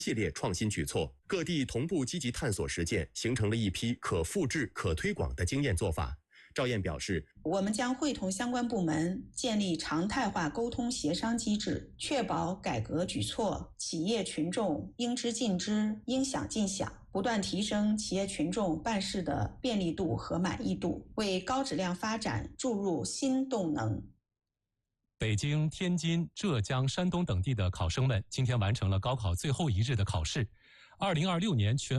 系列创新举措，各地同步积极探索实践，形成了一批可复制、可推广的经验做法。赵燕表示， 我们将会同相关部门建立常态化沟通协商机制，确保改革举措企业群众应知尽知、应想尽想，不断提升企业群众办事的便利度和满意度，为高质量发展注入新动能。 北京、天津、浙江、山东等地的考生们今天完成了高考最后一日的考试。2026年全